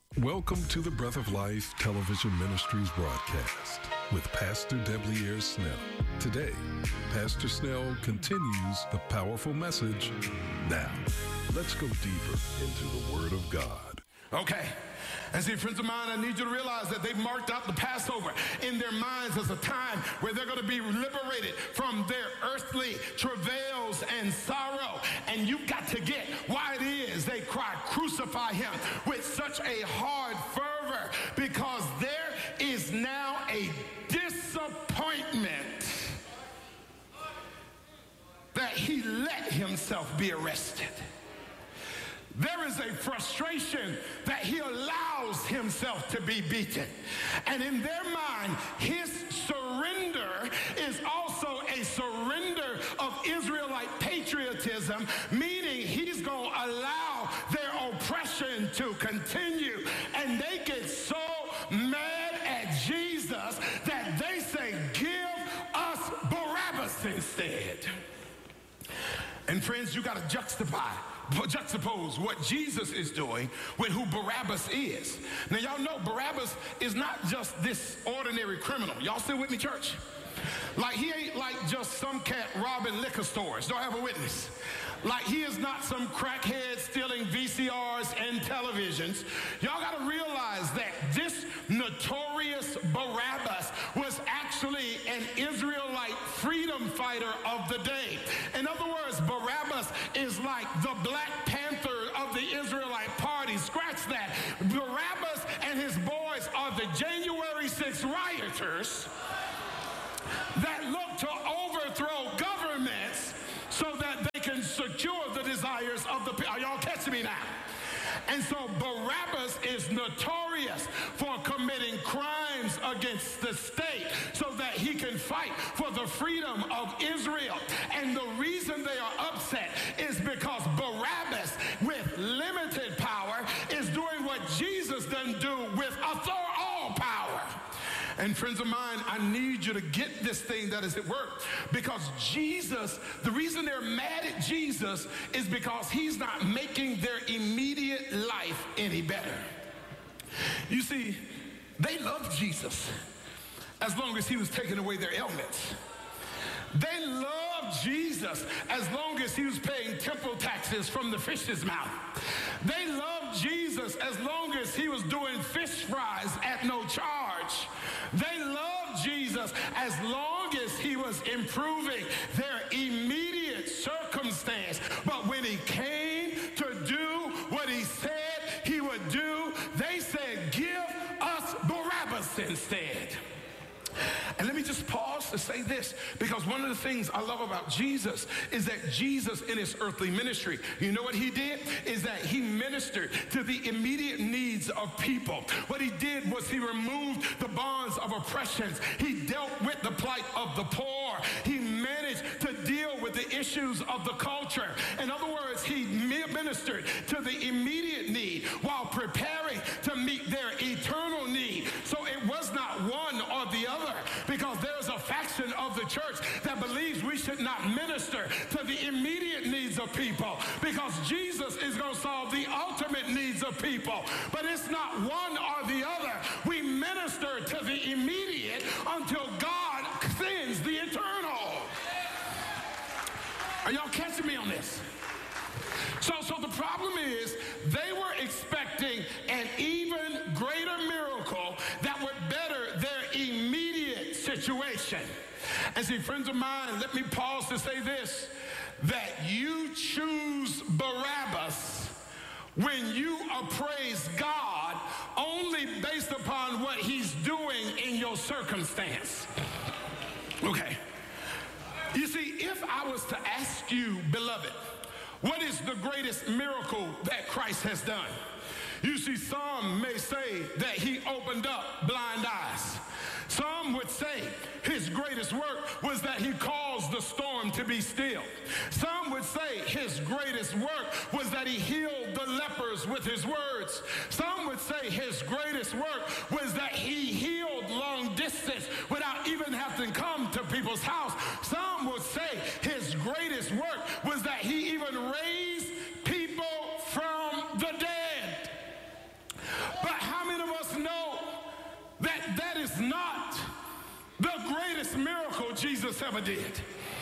Welcome to the Breath of Life Television Ministries broadcast with Pastor Deblier Snell. Today, Pastor Snell continues the powerful message. Now, let's go deeper into the Word of God. Okay. And see, friends of mine, I need you to realize that they've marked out the Passover in their minds as a time where they're going to be liberated from their earthly travails and sorrow. And you've got to get why it is they cry, crucify him, with such a hard fervor, because there is now a disappointment that he let himself be arrested. There is a frustration that he allows himself to be beaten. And in their mind, his surrender is also a surrender of Israelite patriotism, meaning he's going to allow their oppression to continue. And they get so mad at Jesus that they say, give us Barabbas instead. And friends, you got to juxtapose what Jesus is doing with who Barabbas is. Now, y'all know Barabbas is not just this ordinary criminal. Y'all still with me, church? Like, he ain't like just some cat robbing liquor stores. Don't have a witness. Like, he is not some crackhead stealing VCRs and televisions. Y'all got to realize that this notorious Barabbas was actually an Israelite freedom fighter of the day. In other words, Barabbas is like the Black Panther of the Israelite party. Scratch that. Barabbas and his boys are the January 6th rioters that look to overthrow governments so that they can secure the desires of the people. Are y'all catching me now? And so Barabbas is notorious for committing crimes against the state so that he can fight for the freedom of Israel. And the reason they are upset is because Barabbas, with limited power, is doing what Jesus doesn't do with all power. And friends of mine, I need you to get this thing that is at work, because Jesus, the reason they're mad at Jesus is because he's not making their immediate life any better. You see, they loved Jesus as long as he was taking away their ailments. They loved Jesus as long as he was paying temple taxes from the fish's mouth. They loved Jesus as long as he was doing fish fries at no charge. They loved Jesus as long as he was improving their immediate circumstance. But when he came to do what he said he would do, they said, give us Barabbas instead. And let me just pause to say this, because one of the things I love about Jesus is that Jesus in his earthly ministry, you know what he did? Is that he ministered to the immediate needs of people. What he did was he removed the bonds of oppressions. He dealt with the plight of the poor. He managed to deal with the issues of the culture. In other words, he ministered to the immediate need while preparing to meet their eternal need. So it was not one or the other, because there's a faction of the church that believes we should not minister to the immediate needs of people, because Jesus is going to solve the ultimate needs of people. But it's not one or the other. We minister to the immediate until God sends the eternal. Are y'all catching me on this? So the problem is they were expecting an even greater miracle that would better their immediate situation. And see, friends of mine, let me pause to say this, that you choose Barabbas when you appraise God only based upon what he's doing in your circumstance. Okay. You see, if I was to ask you, beloved, what is the greatest miracle that Christ has done? You see, some may say that he opened up blind eyes. Some would say his greatest work was that he caused the storm to be still. Some would say his greatest work was that he healed the lepers with his words. Some would say his greatest work was that he healed long distance without even having to come to people's house. Some would say his greatest work was that he even raised people from the dead. But Jesus ever did.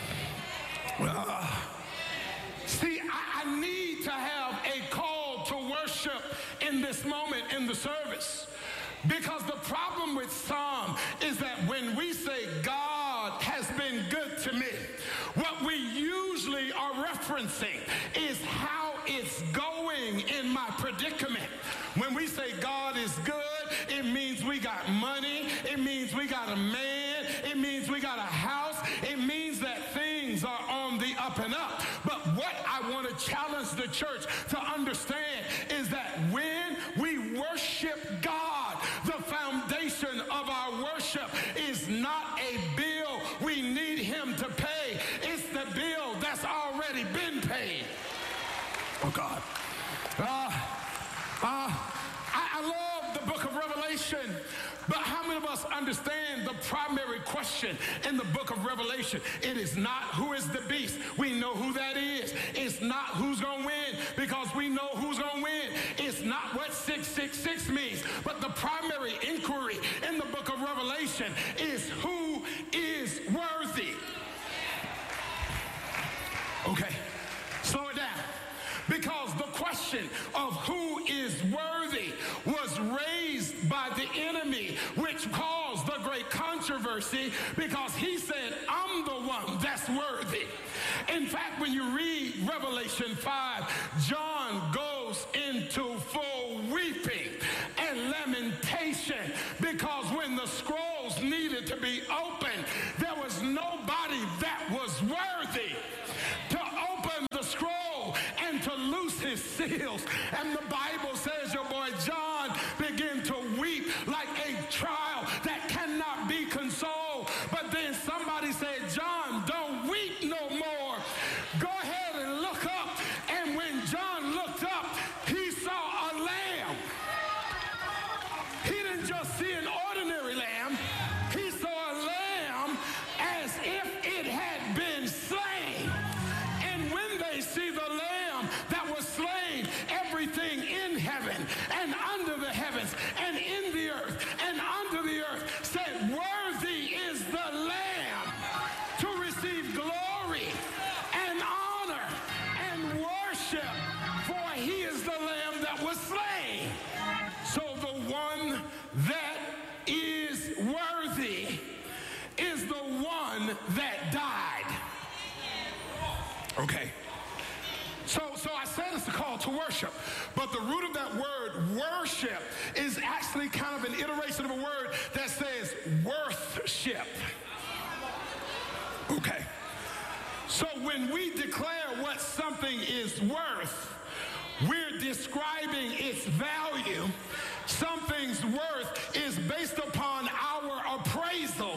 See, I need to have a call to worship in this moment in the service. Because the problem with Psalm is that when we say God has been good to me, what we usually are referencing is how it's going in my predicament. When we say God is good, it means we got money, it means we got a man, it means we got a house, it means that things are on the up and up. But what I want to challenge the church to understand is that when we worship God, the foundation of our worship is not a bill we need him to pay. It's the bill that's already been paid. Oh, God. I love the book of Revelation, but how many of us understand the primary question in the book of Revelation? It is not who is the beast. We know who that is. It's not who's going to win because we know who's going to win. It's not what 666 means, but the primary inquiry in the book of Revelation is who is worthy. Okay, slow it down. Because the question of who is worthy was raised by the enemy, which caused the great controversy because he said, I'm the one that's worthy. In fact, when you read Revelation 5, John goes into full weeping and lamentation because when the scrolls needed to be opened, there was nobody that was worthy to open the scroll and to loose his seals. And the Bible says your boy John began to weep like a child that cannot be consoled. But then somebody said, John, don't weep no more. Go ahead and look up. And when John looked up, he saw a lamb. He didn't just see an ordinary lamb. He saw a lamb as if it had been slain. And when they see the lamb that was slain, everything in heaven and under the heavens and in the earth and under the earth said, worthy is the lamb to receive glory and honor and worship, for he is the lamb that was slain. So the one that is worthy is the one that died. Okay. So I said it's a call to worship, but the root of that word worship is actually kind of an iteration of a word that says worthship. Okay. So when we declare what something is worth, we're describing its value. Something's worth is based upon our appraisal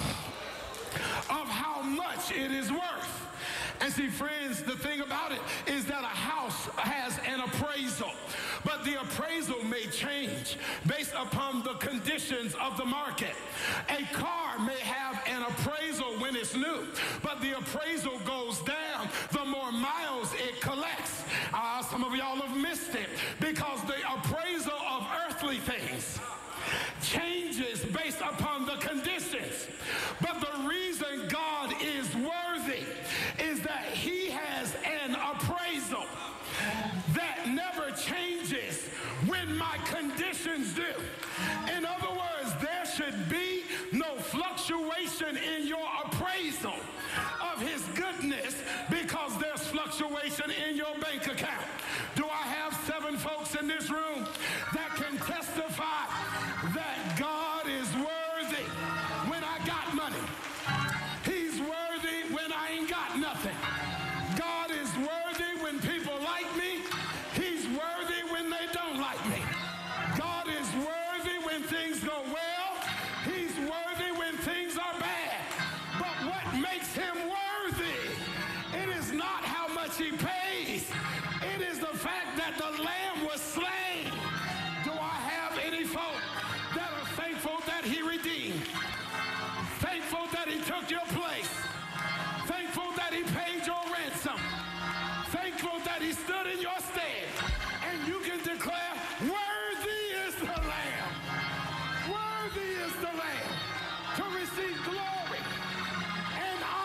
of how much it is worth. And see, friends, the thing about it is that a house has an appraisal, but the appraisal may change based upon the conditions of the market. A car may have an appraisal when it's new, but the appraisal goes down the more miles it collects. Some of y'all have missed it because the appraisal of earthly things changes based upon the conditions. But the reason God is worthy is that he has an appraisal that never changes when my conditions do. In other words, there should be no fluctuation in your appraisal of his goodness because there's fluctuation in your bank account. Do I have 7 folks in this room that can testify that God is worthy when I got money? He's worthy when I ain't got nothing. God is worthy when people like me. He's worthy when they don't like me. God is worthy when things go well. He's worthy when things are bad. But what makes him worthy? It is not how much he pays. It is the fact that the lamb was slain. Do I have any folk that are thankful that he redeemed? Thankful that he took your place? Thankful that he paid your ransom? Thankful that he stood in your stead? And you can declare, worthy is the lamb. Worthy is the lamb to receive glory and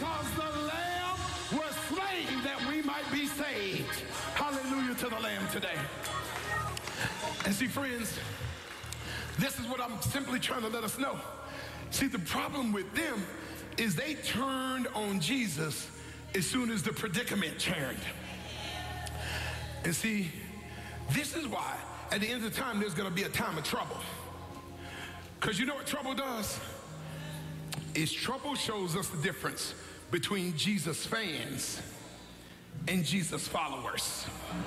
because the Lamb was slain that we might be saved. Hallelujah to the Lamb today. And see, friends, this is what I'm simply trying to let us know. See, the problem with them is they turned on Jesus as soon as the predicament turned. And see, this is why at the end of the time there's going to be a time of trouble. Because you know what trouble does? Is trouble shows us the difference between Jesus fans and Jesus followers.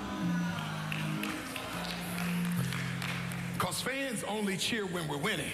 Because fans only cheer when we're winning.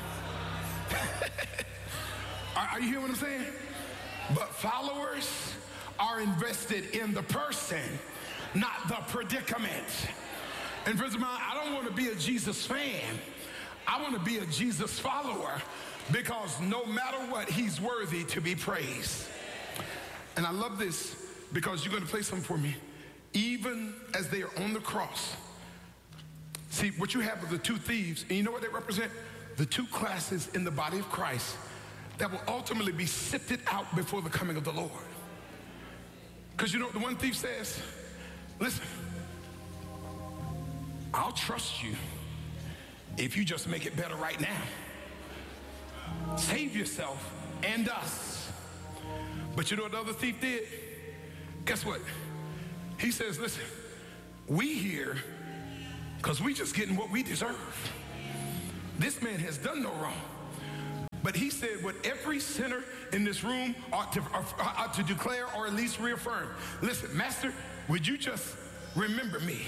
Are you hearing what I'm saying? But followers are invested in the person, not the predicament. And friends of mine, I don't want to be a Jesus fan. I want to be a Jesus follower, because no matter what, he's worthy to be praised. And I love this because you're going to play something for me. Even as they are on the cross. See, what you have are the two thieves, and you know what they represent? The two classes in the body of Christ that will ultimately be sifted out before the coming of the Lord. Because you know what the one thief says? Listen, I'll trust you if you just make it better right now. Save yourself and us. But you know what the other thief did? Guess what? He says, listen, we here because we just getting what we deserve. This man has done no wrong. But he said what every sinner in this room ought to declare, or at least reaffirm. Listen, Master, would you just remember me?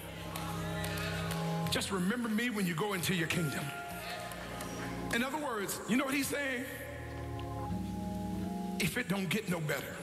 Just remember me when you go into your kingdom. In other words, you know what he's saying? If it don't get no better,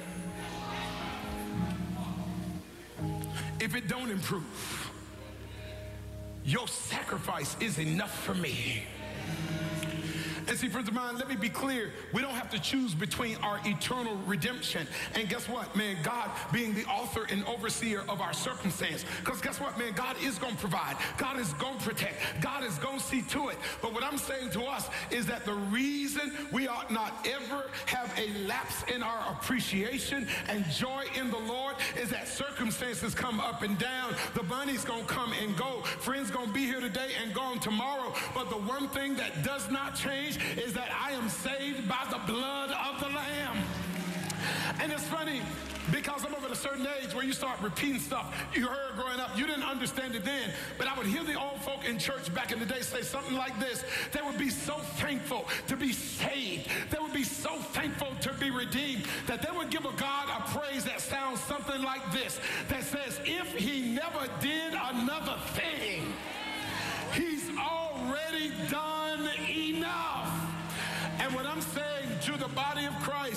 if it don't improve, your sacrifice is enough for me. And see, friends of mine, let me be clear. We don't have to choose between our eternal redemption and guess what, man, God being the author and overseer of our circumstance. Because guess what, man, God is going to provide. God is going to protect. God is going to see to it. But what I'm saying to us is that the reason we ought not ever have a lapse in our appreciation and joy in the Lord is that circumstances come up and down. The money's going to come and go. Friends going to be here today and gone tomorrow. But the one thing that does not change is that I am saved by the blood of the Lamb. And it's funny because I'm over at a certain age where you start repeating stuff you heard growing up. You didn't understand it then, but I would hear the old folk in church back in the day say something like this. They would be so thankful to be saved. They would be so thankful to be redeemed that they would give a God a praise that sounds something like this, that says, if he never did another thing, he's already done enough. And what I'm saying to the body of Christ